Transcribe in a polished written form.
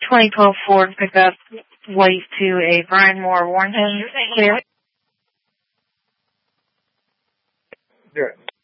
2012 Ford pickup, white to a Brian Moore Warrenton, clear. Do it.